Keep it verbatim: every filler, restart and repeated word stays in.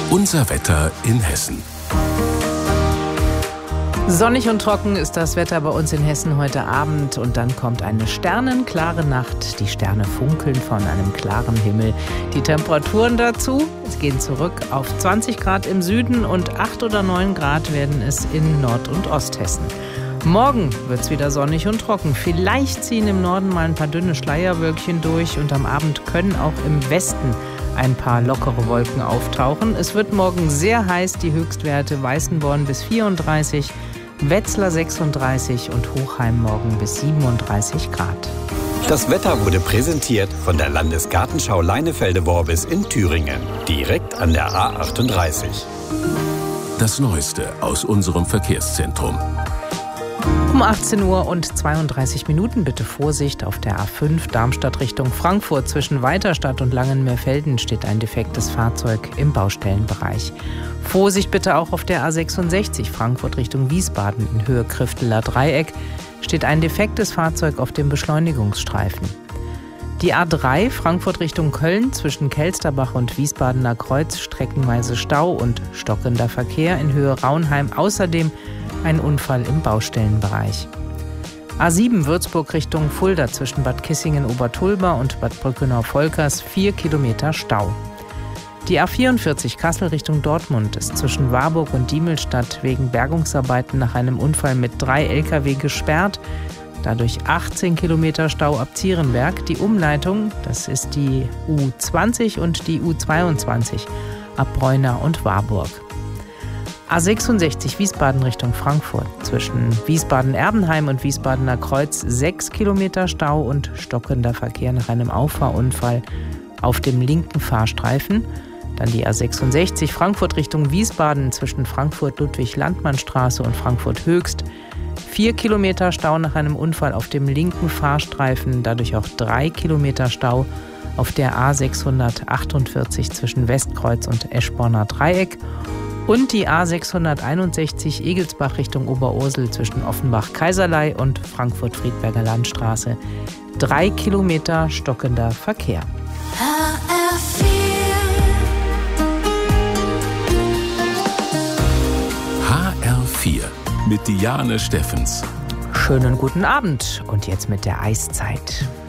Unser Wetter in Hessen. Sonnig und trocken ist das Wetter bei uns in Hessen heute Abend und dann kommt eine sternenklare Nacht. Die Sterne funkeln von einem klaren Himmel. Die Temperaturen dazu gehen zurück auf zwanzig Grad im Süden und acht oder neun Grad werden es in Nord- und Osthessen. Morgen wird es wieder sonnig und trocken. Vielleicht ziehen im Norden mal ein paar dünne Schleierwölkchen durch und am Abend können auch im Westen ein paar lockere Wolken auftauchen. Es wird morgen sehr heiß, die Höchstwerte Weißenborn bis vierunddreißig, Wetzlar sechsunddreißig und Hochheim morgen bis siebenunddreißig Grad. Das Wetter wurde präsentiert von der Landesgartenschau Leinefelde-Worbis in Thüringen, direkt an der A achtunddreißig. Das Neueste aus unserem Verkehrszentrum. Um achtzehn Uhr und zweiunddreißig Minuten bitte Vorsicht auf der A fünf Darmstadt Richtung Frankfurt. Zwischen Weiterstadt und Langenmeerfelden steht ein defektes Fahrzeug im Baustellenbereich. Vorsicht bitte auch auf der A sechsundsechzig Frankfurt Richtung Wiesbaden in Höhe Krifteler Dreieck steht ein defektes Fahrzeug auf dem Beschleunigungsstreifen. Die A drei Frankfurt Richtung Köln zwischen Kelsterbach und Wiesbadener Kreuz streckenweise Stau und stockender Verkehr in Höhe Raunheim. Außerdem ein Unfall im Baustellenbereich. A sieben Würzburg Richtung Fulda zwischen Bad Kissingen-Obertulba und Bad Brückenau-Volkers vier Kilometer Stau. Die A vierundvierzig Kassel Richtung Dortmund ist zwischen Warburg und Diemelstadt wegen Bergungsarbeiten nach einem Unfall mit drei L K W gesperrt. Dadurch achtzehn Kilometer Stau ab Zierenberg. Die Umleitung, das ist die U zwanzig und die U zweiundzwanzig ab Breunau und Warburg. A sechsundsechzig Wiesbaden Richtung Frankfurt zwischen Wiesbaden-Erbenheim und Wiesbadener Kreuz sechs Kilometer Stau und stockender Verkehr nach einem Auffahrunfall auf dem linken Fahrstreifen. Dann die A sechsundsechzig Frankfurt Richtung Wiesbaden zwischen Frankfurt-Ludwig-Landmann-Straße und Frankfurt-Höchst. Vier Kilometer Stau nach einem Unfall auf dem linken Fahrstreifen, dadurch auch drei Kilometer Stau auf der A sechshundertachtundvierzig zwischen Westkreuz und Eschborner Dreieck. Und die A sechshunderteinundsechzig Egelsbach Richtung Oberursel zwischen Offenbach-Kaiserlei und Frankfurt-Friedberger Landstraße. Drei Kilometer stockender Verkehr. H R vier mit Diane Steffens. Schönen guten Abend und jetzt mit der Eiszeit.